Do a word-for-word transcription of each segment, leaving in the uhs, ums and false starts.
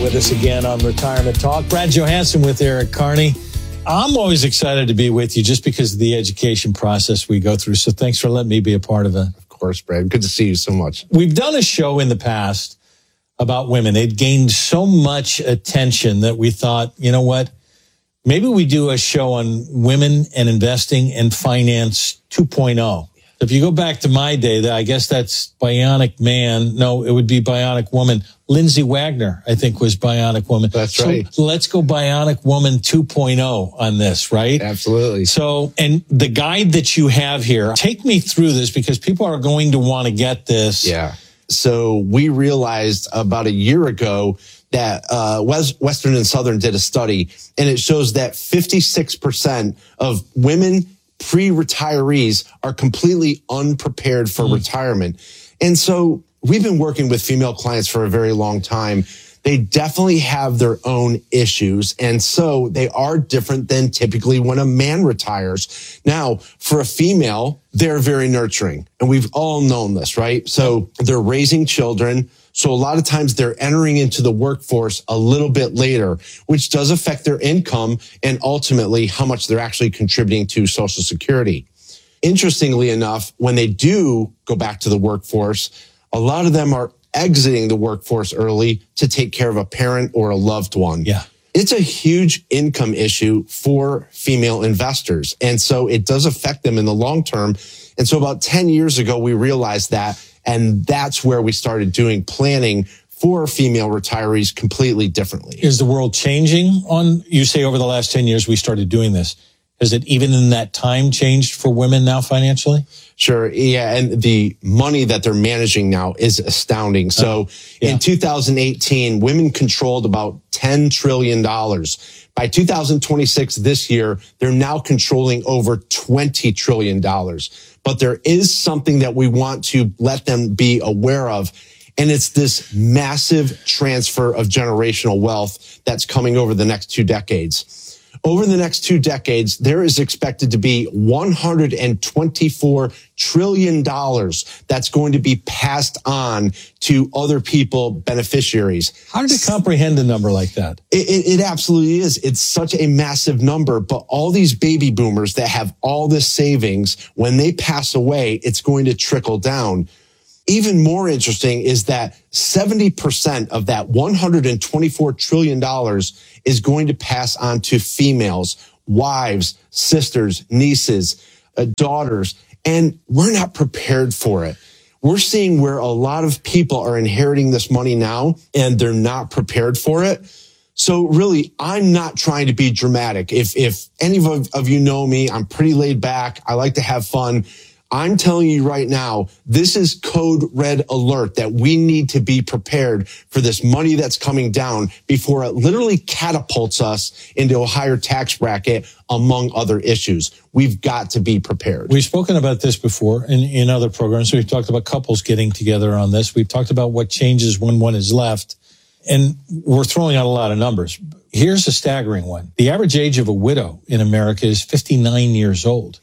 With us again on Retirement Talk. Brad Johansson with Eric Carney. I'm always excited to be with you just because of the education process we go through. So thanks for letting me be a part of it. Of course, Brad. Good to see you so much. We've done a show in the past about women. It gained so much attention that we thought, you know what? Maybe we do a show on women and investing and finance two point oh. If you go back to my day, I guess that's Bionic Man. No, it would be Bionic Woman. Lindsay Wagner, I think, was Bionic Woman. That's so right. Let's go Bionic Woman two point oh on this, right? Absolutely. So, and the guide that you have here, take me through this because people are going to want to get this. Yeah. So we realized about a year ago that uh, West, Western and Southern did a study, and it shows that fifty-six percent of women pre-retirees are completely unprepared for mm. retirement. And so we've been working with female clients for a very long time. They definitely have their own issues. And so they are different than typically when a man retires. Now, for a female, they're very nurturing. And we've all known this, right? So they're raising children. So a lot of times they're entering into the workforce a little bit later, which does affect their income and ultimately how much they're actually contributing to Social Security. Interestingly enough, when they do go back to the workforce, a lot of them are exiting the workforce early to take care of a parent or a loved one. Yeah. It's a huge income issue for female investors. And so it does affect them in the long term. And so about ten years ago, we realized that. And that's where we started doing planning for female retirees completely differently. Is the world changing on, you say over the last ten years, we started doing this. Has it even in that time changed for women now financially? Sure. Yeah. And the money that they're managing now is astounding. So uh, yeah. in two thousand eighteen, women controlled about ten trillion dollars. By two thousand twenty-six, this year, they're now controlling over twenty trillion dollars. But there is something that we want to let them be aware of. And it's this massive transfer of generational wealth that's coming over the next two decades. Over the next two decades, there is expected to be one hundred twenty-four trillion dollars that's going to be passed on to other people, beneficiaries. How did you comprehend a number like that? It, it, it absolutely is. It's such a massive number, but all these baby boomers that have all this savings, when they pass away, it's going to trickle down. Even more interesting is that seventy percent of that one hundred twenty-four trillion dollars is going to pass on to females, wives, sisters, nieces, uh, daughters, and we're not prepared for it. We're seeing where a lot of people are inheriting this money now and they're not prepared for it. So really, I'm not trying to be dramatic. If, if any of, of you know me, I'm pretty laid back. I like to have fun. I'm telling you right now, this is code red alert that we need to be prepared for this money that's coming down before it literally catapults us into a higher tax bracket, among other issues. We've got to be prepared. We've spoken about this before in, in other programs. We've talked about couples getting together on this. We've talked about what changes when one is left. And we're throwing out a lot of numbers. Here's a staggering one. The average age of a widow in America is fifty-nine years old.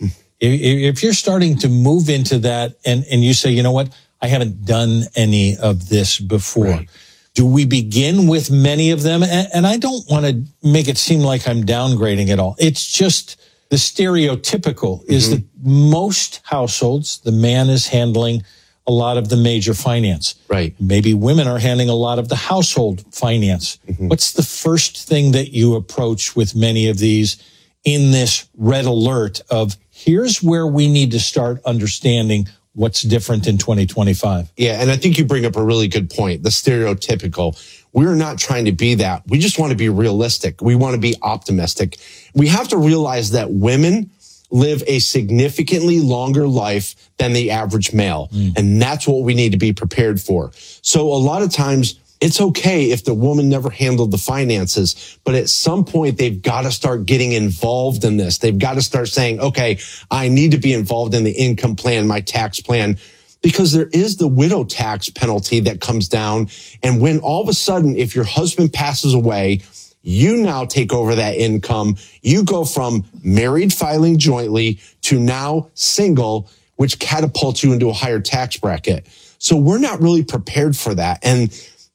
If you're starting to move into that and, and you say, you know what, I haven't done any of this before. Right. Do we begin with many of them? And, and I don't want to make it seem like I'm downgrading it all. It's just the stereotypical mm-hmm. is that most households, the man is handling a lot of the major finance. Right. Maybe women are handling a lot of the household finance. Mm-hmm. What's the first thing that you approach with many of these in this red alert of here's where we need to start understanding what's different in twenty twenty-five? Yeah, and I think you bring up a really good point, the stereotypical. We're not trying to be that. We just want to be realistic. We want to be optimistic. We have to realize that women live a significantly longer life than the average male. Mm. And that's what we need to be prepared for. So a lot of times, it's okay if the woman never handled the finances, but at some point they've got to start getting involved in this. They've got to start saying, okay, I need to be involved in the income plan, my tax plan, because there is the widow tax penalty that comes down. And when all of a sudden, if your husband passes away, you now take over that income. You go from married filing jointly to now single, which catapults you into a higher tax bracket. So we're not really prepared for that. And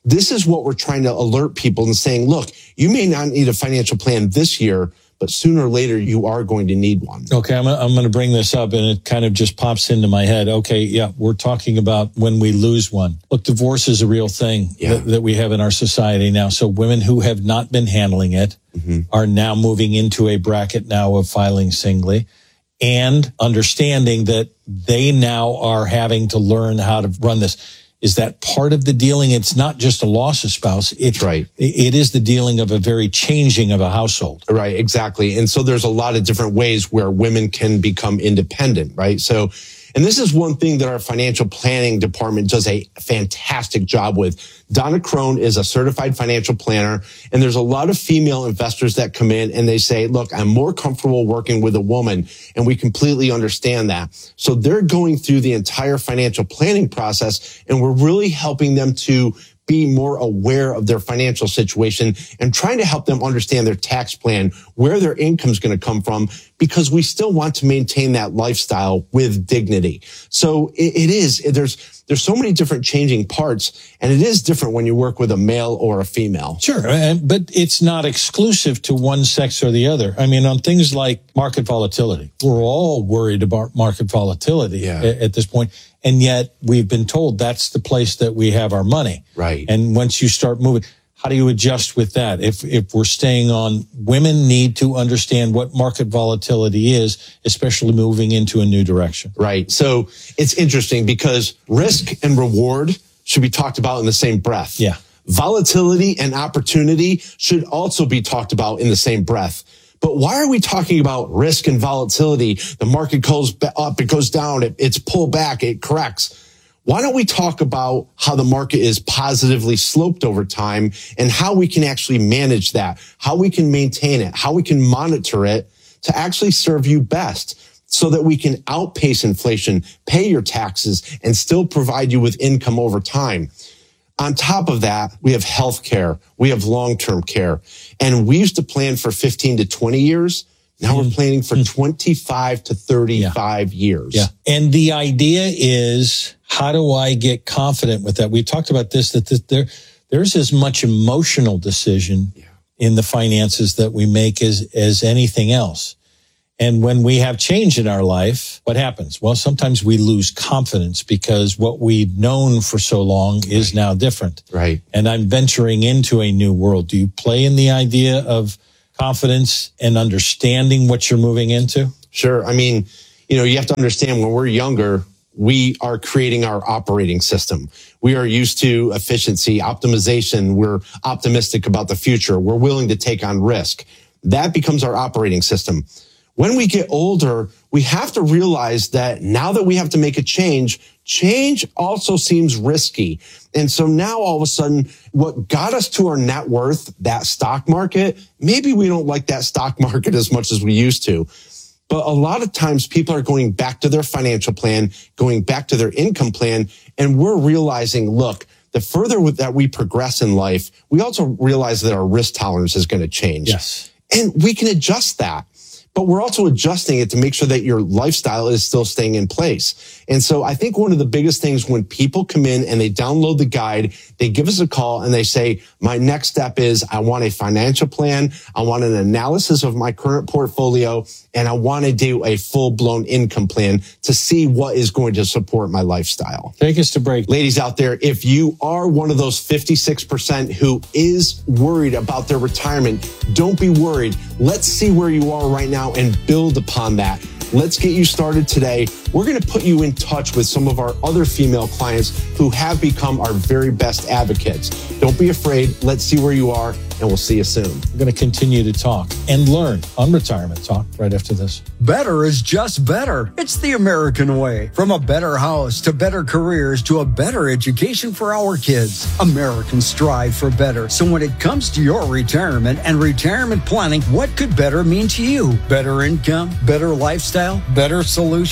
This is what we're trying to alert people and saying, look, you may not need a financial plan this year, but sooner or later you are going to need one. Okay, I'm, I'm going to bring this up and it kind of just pops into my head. Okay, yeah, we're talking about when we lose one. Look, divorce is a real thing yeah. that, that we have in our society now. So women who have not been handling it mm-hmm. are now moving into a bracket now of filing singly and understanding that they now are having to learn how to run this. Is that part of the dealing? It's not just a loss of spouse. It's right. It is the dealing of a very changing of a household. Right, exactly. And so there's a lot of different ways where women can become independent, right? So, and this is one thing that our financial planning department does a fantastic job with. Donna Crone is a certified financial planner, and there's a lot of female investors that come in and they say, look, I'm more comfortable working with a woman, and we completely understand that. So they're going through the entire financial planning process, and we're really helping them to be more aware of their financial situation and trying to help them understand their tax plan, where their income is going to come from, because we still want to maintain that lifestyle with dignity. So it, it is, there's, there's so many different changing parts, and it is different when you work with a male or a female. Sure. But it's not exclusive to one sex or the other. I mean, on things like market volatility, we're all worried about market volatility yeah. at, at this point. And yet we've been told that's the place that we have our money. Right. And once you start moving, how do you adjust with that? If if we're staying on, women need to understand what market volatility is, especially moving into a new direction. Right. So it's interesting because risk and reward should be talked about in the same breath. Yeah. Volatility and opportunity should also be talked about in the same breath. But why are we talking about risk and volatility? The market goes up, it goes down, it, it's pulled back, it corrects. Why don't we talk about how the market is positively sloped over time and how we can actually manage that, how we can maintain it, how we can monitor it to actually serve you best so that we can outpace inflation, pay your taxes, and still provide you with income over time. On top of that, we have health care. We have long-term care. And we used to plan for fifteen to twenty years. Now mm. we're planning for mm. twenty-five to thirty-five yeah. years. Yeah. And the idea is, how do I get confident with that? We talked about this, that this, there, there's as much emotional decision yeah. in the finances that we make as, as anything else. And when we have change in our life, what happens? Well, sometimes we lose confidence because what we've known for so long right. is now different. Right. And I'm venturing into a new world. Do you play in the idea of confidence and understanding what you're moving into? Sure. I mean, you know, you have to understand when we're younger, we are creating our operating system. We are used to efficiency, optimization. We're optimistic about the future. We're willing to take on risk. That becomes our operating system. When we get older, we have to realize that now that we have to make a change, change also seems risky. And so now all of a sudden, what got us to our net worth, that stock market, maybe we don't like that stock market as much as we used to. But a lot of times people are going back to their financial plan, going back to their income plan, and we're realizing, look, the further that we progress in life, we also realize that our risk tolerance is going to change. Yes. And we can adjust that. But we're also adjusting it to make sure that your lifestyle is still staying in place. And so I think one of the biggest things when people come in and they download the guide, they give us a call and they say, my next step is I want a financial plan. I want an analysis of my current portfolio, and I want to do a full-blown income plan to see what is going to support my lifestyle. Take us to break. Ladies out there, if you are one of those fifty-six percent who is worried about their retirement, don't be worried. Let's see where you are right now and build upon that. Let's get you started today. We're going to put you in touch with some of our other female clients who have become our very best advocates. Don't be afraid. Let's see where you are, and we'll see you soon. We're going to continue to talk and learn on Retirement Talk right after this. Better is just better. It's the American way. From a better house to better careers to a better education for our kids, Americans strive for better. So when it comes to your retirement and retirement planning, what could better mean to you? Better income, better lifestyle, better solutions?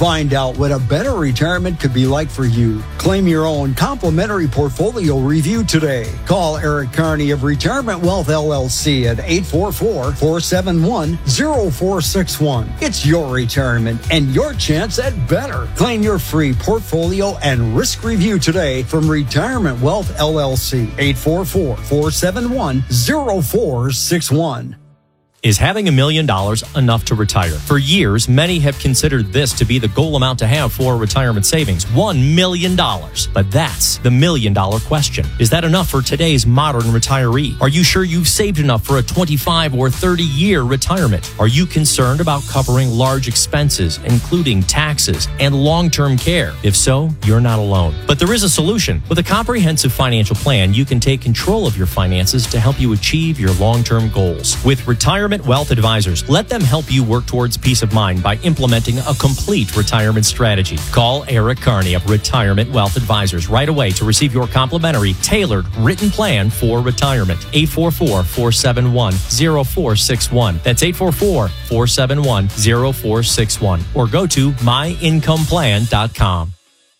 Find out what a better retirement could be like for you. Claim your own complimentary portfolio review today. Call Eric Carney of Retirement Wealth L L C at eight four four, four seven one, zero four six one. It's your retirement and your chance at better. Claim your free portfolio and risk review today from Retirement Wealth L L C, eight four four, four seven one, zero four six one. Is having a million dollars enough to retire? For years, many have considered this to be the goal amount to have for retirement savings, one million dollars. But that's the million dollar question. Is that enough for today's modern retiree? Are you sure you've saved enough for a twenty-five or thirty year retirement? Are you concerned about covering large expenses, including taxes and long-term care? If so, you're not alone. But there is a solution. With a comprehensive financial plan, you can take control of your finances to help you achieve your long-term goals. With Retirement Wealth Advisors, let them help you work towards peace of mind by implementing a complete retirement strategy. Call Eric Carney of Retirement Wealth Advisors right away to receive your complimentary, tailored, written plan for retirement. eight four four, four seven one, zero four six one. That's eight four four, four seven one, zero four six one. Or go to my income plan dot com.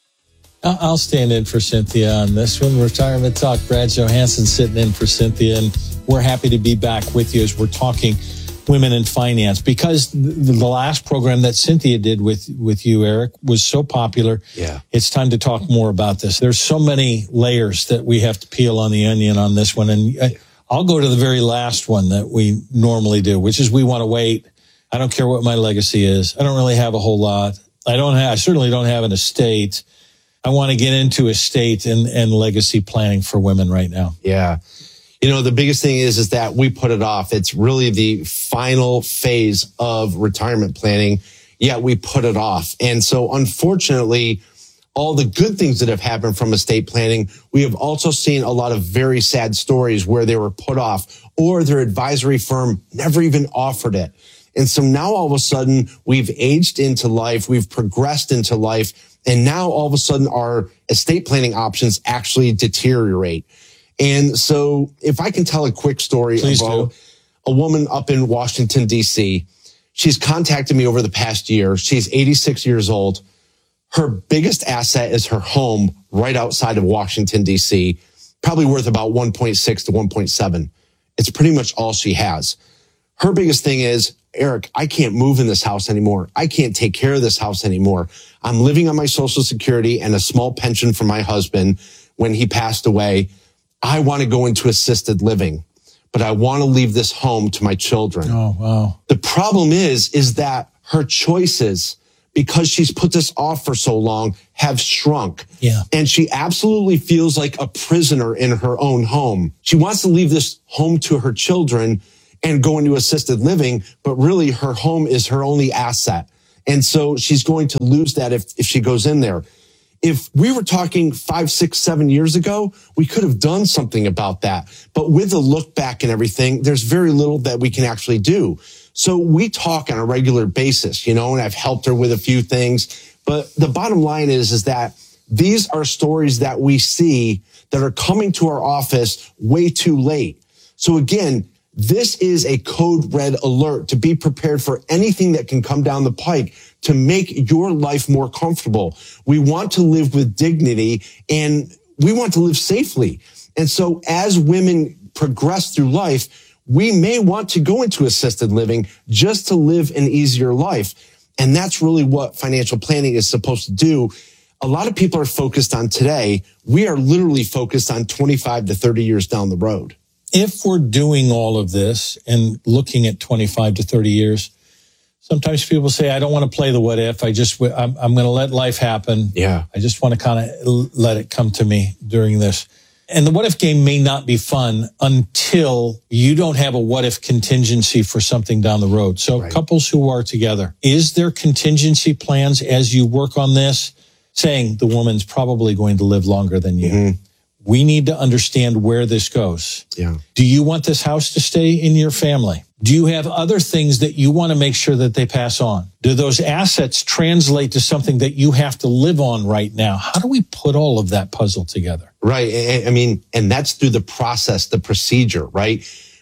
I'll stand in for Cynthia on this one. Retirement Talk. Brad Johansson sitting in for Cynthia, and we're happy to be back with you as we're talking women in finance, because the, the last program that Cynthia did with, with you, Eric, was so popular. Yeah. It's time to talk more about this. There's so many layers that we have to peel on the onion on this one. And I, I'll go to the very last one that we normally do, which is we want to wait. I don't care what my legacy is. I don't really have a whole lot. I don't have, I certainly don't have an estate. I want to get into estate and, and legacy planning for women right now. Yeah. You know, the biggest thing is, is that we put it off. It's really the final phase of retirement planning, yet we put it off. And so unfortunately, all the good things that have happened from estate planning, we have also seen a lot of very sad stories where they were put off or their advisory firm never even offered it. And so now all of a sudden we've aged into life, we've progressed into life, and now all of a sudden our estate planning options actually deteriorate. And so if I can tell a quick story Please about do. a woman up in Washington, D C, she's contacted me over the past year. She's eighty-six years old. Her biggest asset is her home right outside of Washington, D C, probably worth about one point six to one point seven. It's pretty much all she has. Her biggest thing is, Eric, I can't move in this house anymore. I can't take care of this house anymore. I'm living on my Social Security and a small pension from my husband when he passed away. I want to go into assisted living, but I want to leave this home to my children. Oh, wow. The problem is, is that her choices, because she's put this off for so long, have shrunk. Yeah. And she absolutely feels like a prisoner in her own home. She wants to leave this home to her children and go into assisted living, but really her home is her only asset. And so she's going to lose that if, if she goes in there. If we were talking five, six, seven years ago, we could have done something about that. But with a look back and everything, there's very little that we can actually do. So we talk on a regular basis, you know, and I've helped her with a few things. But the bottom line is, is that these are stories that we see that are coming to our office way too late. So again, this is a code red alert to be prepared for anything that can come down the pike to make your life more comfortable. We want to live with dignity and we want to live safely. And so as women progress through life, we may want to go into assisted living just to live an easier life. And that's really what financial planning is supposed to do. A lot of people are focused on today. We are literally focused on twenty-five to thirty years down the road. If we're doing all of this and looking at twenty-five to thirty years, sometimes people say, I don't want to play the what if. I just, I'm, I'm going to let life happen. Yeah. I just want to kind of let it come to me during this. And the what if game may not be fun until you don't have a what if contingency for something down the road. So Right. couples who are together, is there contingency plans as you work on this, saying the woman's probably going to live longer than you? Mm-hmm. We need to understand where this goes. Yeah. Do you want this house to stay in your family? Do you have other things that you want to make sure that they pass on? Do those assets translate to something that you have to live on right now? How do we put all of that puzzle together? Right. I mean, and that's through the process, the procedure, right?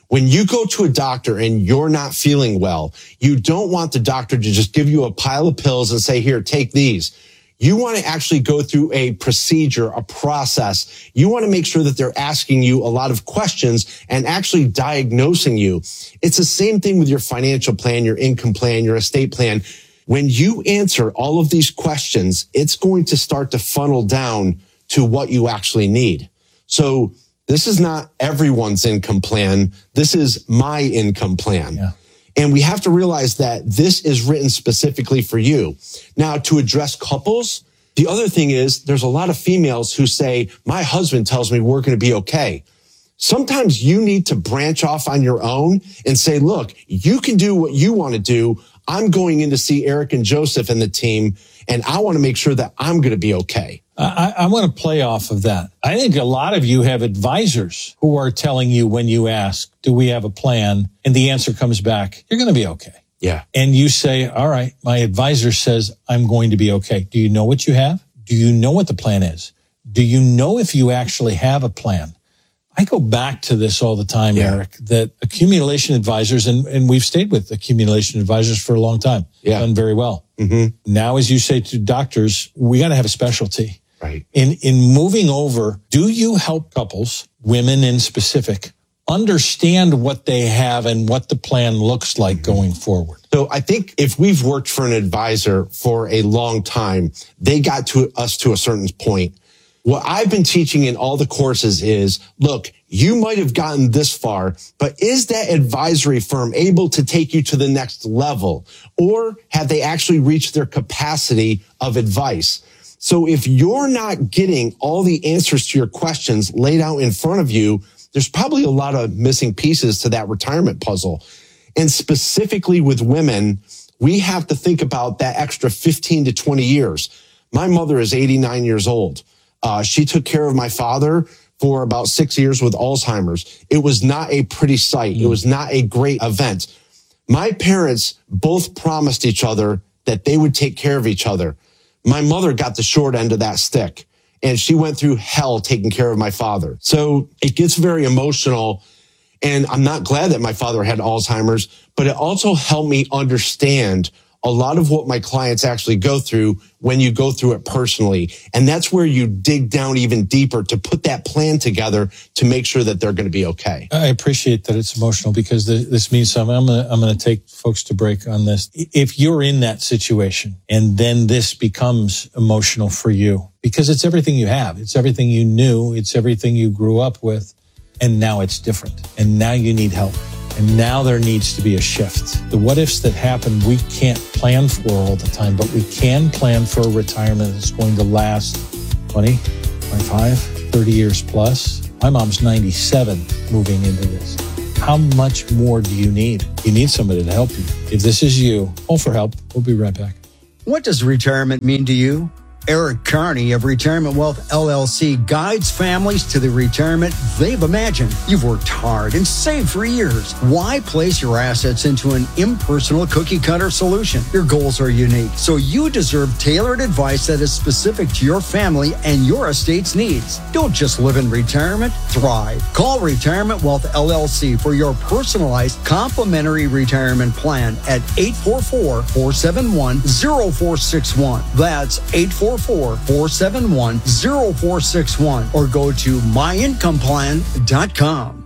When you go to a doctor and you're not feeling well, you don't want the doctor to just give you a pile of pills and say, here, take these. You want to actually go through a procedure, a process. You want to make sure that they're asking you a lot of questions and actually diagnosing you. It's the same thing with your financial plan, your income plan, your estate plan. When you answer all of these questions, it's going to start to funnel down to what you actually need. So this is not everyone's income plan. This is my income plan. Yeah. And we have to realize that this is written specifically for you. Now, to address couples, the other thing is there's a lot of females who say, my husband tells me we're going to be okay. Sometimes you need to branch off on your own and say, look, you can do what you want to do. I'm going in to see Eric and Joseph and the team, and I want to make sure that I'm going to be okay. I, I want to play off of that. I think a lot of you have advisors who are telling you when you ask, do we have a plan? And the answer comes back, you're going to be okay. Yeah. And you say, all right, my advisor says I'm going to be okay. Do you know what you have? Do you know what the plan is? Do you know if you actually have a plan? I go back to this all the time, Yeah. Eric, that accumulation advisors, and, and we've stayed with accumulation advisors for a long time, Yeah. done very well. Mm-hmm. Now, as you say to doctors, we got to have a specialty. Right. In in moving over, do you help couples, women in specific, understand what they have and what the plan looks like going forward? So I think if we've worked for an advisor for a long time, they got to us to a certain point. What I've been teaching in all the courses is, look, you might have gotten this far, but is that advisory firm able to take you to the next level? Or have they actually reached their capacity of advice? So if you're not getting all the answers to your questions laid out in front of you, there's probably a lot of missing pieces to that retirement puzzle. And specifically with women, we have to think about that extra fifteen to twenty years. My mother is eighty-nine years old. Uh, she took care of my father for about six years with Alzheimer's. It was not a pretty sight. It was not a great event. My parents both promised each other that they would take care of each other. My mother got the short end of that stick, and she went through hell taking care of my father. So it gets very emotional, and I'm not glad that my father had Alzheimer's, but it also helped me understand a lot of what my clients actually go through when you go through it personally. And that's where you dig down even deeper to put that plan together to make sure that they're going to be okay. I appreciate that it's emotional because this means something. I'm going to, I'm going to take folks to break on this. If you're in that situation and then this becomes emotional for you, because it's everything you have, it's everything you knew, it's everything you grew up with, and now it's different. And now you need help. And now there needs to be a shift. The what ifs that happen, we can't plan for all the time, but we can plan for a retirement that's going to last twenty, twenty-five, thirty years plus. My mom's ninety-seven moving into this. How much more do you need? You need somebody to help you. If this is you, call for help. We'll be right back. What does retirement mean to you? Eric Carney of Retirement Wealth L L C guides families to the retirement they've imagined. You've worked hard and saved for years. Why place your assets into an impersonal cookie-cutter solution? Your goals are unique, so you deserve tailored advice that is specific to your family and your estate's needs. Don't just live in retirement, thrive. Call Retirement Wealth L L C for your personalized complimentary retirement plan at eight four four, four seven one, zero four six one. That's eight four four, four seven one, zero four six one or go to my income plan dot com.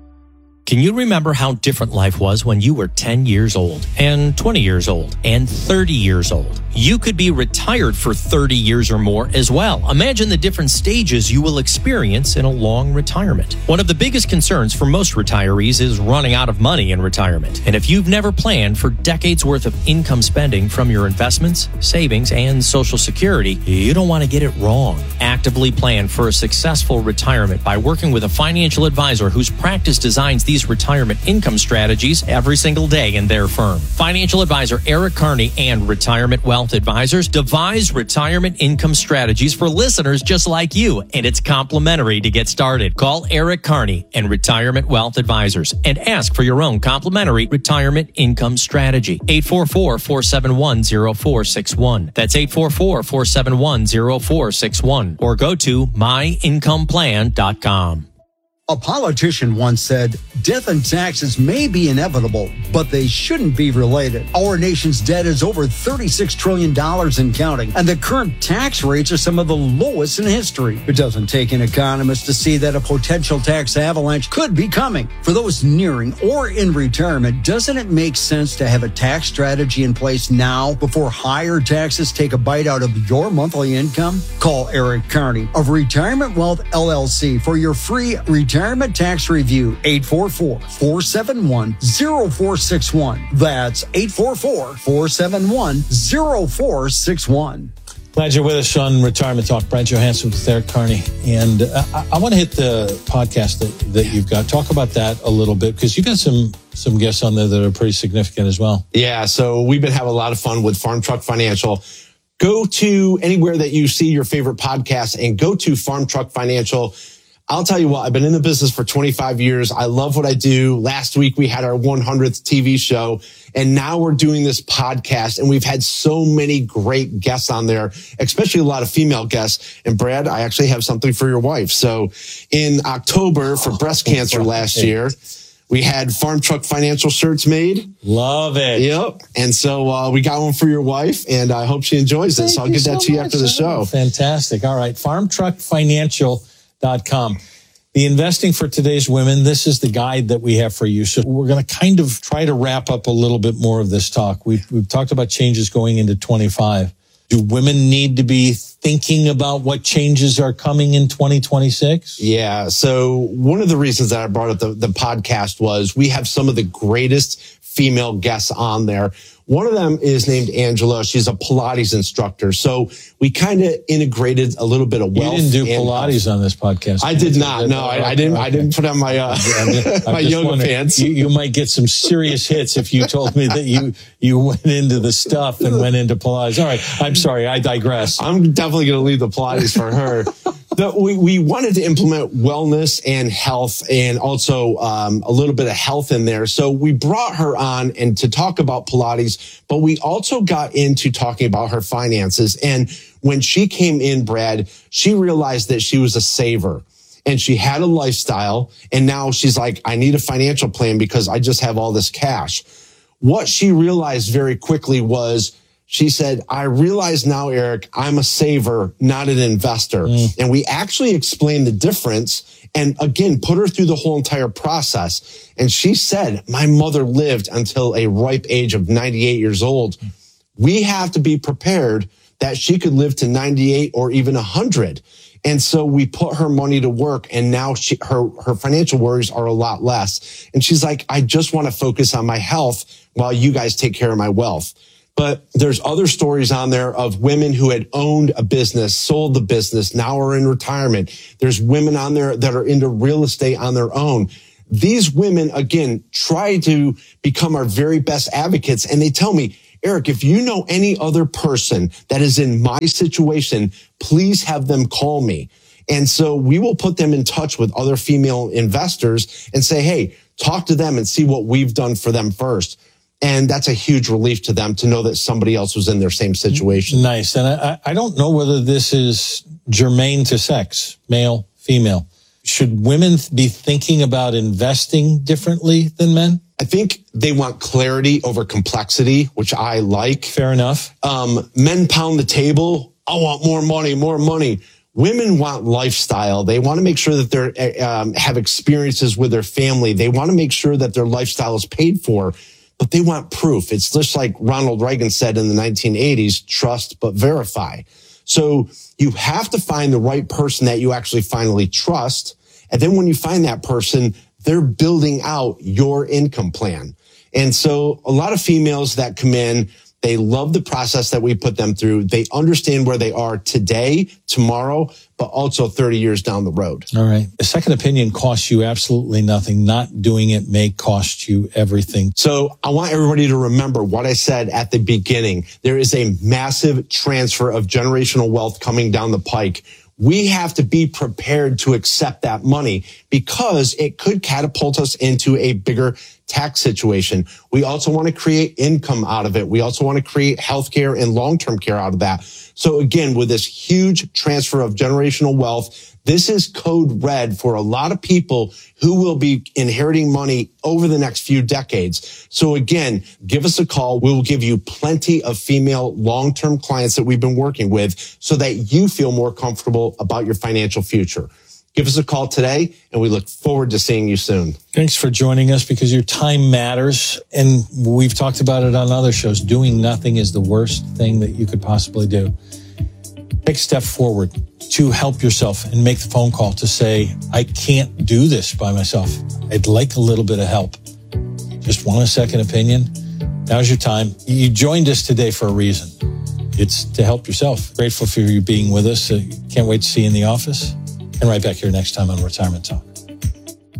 Can you remember how different life was when you were ten years old and twenty years old and thirty years old? You could be retired for thirty years or more as well. Imagine the different stages you will experience in a long retirement. One of the biggest concerns for most retirees is running out of money in retirement. And if you've never planned for decades worth of income spending from your investments, savings, and Social Security, you don't want to get it wrong. Actively plan for a successful retirement by working with a financial advisor whose practice designs these retirement income strategies every single day in their firm. Financial advisor Eric Carney and Retirement Wealth Advisors devise retirement income strategies for listeners just like you, and it's complimentary to get started. Call Eric Carney and Retirement Wealth Advisors and ask for your own complimentary retirement income strategy. eight four four, four seven one, zero four six one. That's eight four four, four seven one, zero four six one. Or go to my income plan dot com. A politician once said, death and taxes may be inevitable, but they shouldn't be related. Our nation's debt is over thirty-six trillion dollars and counting, and the current tax rates are some of the lowest in history. It doesn't take an economist to see that a potential tax avalanche could be coming. For those nearing or in retirement, doesn't it make sense to have a tax strategy in place now before higher taxes take a bite out of your monthly income? Call Eric Carney of Retirement Wealth L L C for your free retirement Retirement Tax Review, eight four four, four seven one, zero four six one. That's eight four four, four seven one, zero four six one. Glad you're with us on Retirement Talk. Brad Johansson with Eric Carney. And uh, I, I want to hit the podcast that, that you've got. Talk about that a little bit, because you got some some guests on there that are pretty significant as well. Yeah, so we've been having a lot of fun with Farm Truck Financial. Go to anywhere that you see your favorite podcast and go to Farm Truck Financial. I'll tell you what, I've been in the business for twenty-five years. I love what I do. Last week we had our one hundredth T V show, and now we're doing this podcast, and we've had so many great guests on there, especially a lot of female guests. And Brad, I actually have something for your wife. So in October for breast cancer last year, we had Farm Truck Financial shirts made. Love it. Yep. And so uh, we got one for your wife, and I hope she enjoys this. I'll get that to you after the show. Fantastic. All right. Farm Truck Financial dot com. The investing for today's women. This is the guide that we have for you. So we're going to kind of try to wrap up a little bit more of this talk. We've, we've talked about changes going into twenty-five. Do women need to be thinking about what changes are coming in twenty twenty-six? Yeah. So one of the reasons that I brought up the, the podcast was we have some of the greatest female guests on there. One of them is named Angela. She's a Pilates instructor. So we kind of integrated a little bit of wealth. You didn't do Pilates health on this podcast. I did not. No, I, I didn't. I didn't put on my uh, I'm just, I'm my yoga pants. You, you might get some serious hits if you told me that you you went into the stuff and went into Pilates. All right. I'm sorry. I digress. I'm definitely going to leave the Pilates for her. The, we, we wanted to implement wellness and health, and also um, a little bit of health in there. So we brought her on and to talk about Pilates, but we also got into talking about her finances. And when she came in, Brad, she realized that she was a saver and she had a lifestyle. And now she's like, I need a financial plan because I just have all this cash. What she realized very quickly was, she said, I realize now, Eric, I'm a saver, not an investor. Mm. And we actually explained the difference and, again, put her through the whole entire process. And she said, my mother lived until a ripe age of ninety-eight years old. We have to be prepared that she could live to ninety-eight or even one hundred. And so we put her money to work, and now she, her, her financial worries are a lot less. And she's like, I just want to focus on my health while you guys take care of my wealth. But there's other stories on there of women who had owned a business, sold the business, now are in retirement. There's women on there that are into real estate on their own. These women, again, try to become our very best advocates. And they tell me, Eric, if you know any other person that is in my situation, please have them call me. And so we will put them in touch with other female investors and say, hey, talk to them and see what we've done for them first. And that's a huge relief to them to know that somebody else was in their same situation. Nice. And I, I don't know whether this is germane to sex, male, female. Should women be thinking about investing differently than men? I think they want clarity over complexity, which I like. Fair enough. Um, men pound the table. I want more money, more money. Women want lifestyle. They want to make sure that they um, have experiences with their family. They want to make sure that their lifestyle is paid for. But they want proof. It's just like Ronald Reagan said in the nineteen eighties, trust but verify. So you have to find the right person that you actually finally trust. And then when you find that person, they're building out your income plan. And so a lot of females that come in, they love the process that we put them through. They understand where they are today, tomorrow, but also thirty years down the road. All right. A second opinion costs you absolutely nothing. Not doing it may cost you everything. So I want everybody to remember what I said at the beginning. There is a massive transfer of generational wealth coming down the pike. We have to be prepared to accept that money because it could catapult us into a bigger tax situation. We also want to create income out of it. We also want to create healthcare and long-term care out of that. So again, with this huge transfer of generational wealth, This is code red for a lot of people who will be inheriting money over the next few decades. So again, give us a call. We will give you plenty of female long-term clients that we've been working with so that you feel more comfortable about your financial future. Give us a call today, and we look forward to seeing you soon. Thanks for joining us, because your time matters. And we've talked about it on other shows. Doing nothing is the worst thing that you could possibly do. Take a step forward to help yourself and make the phone call to say, I can't do this by myself. I'd like a little bit of help. Just want a second opinion? Now's your time. You joined us today for a reason. It's to help yourself. Grateful for you being with us. Uh, can't wait to see you in the office. And right back here next time on Retirement Talk.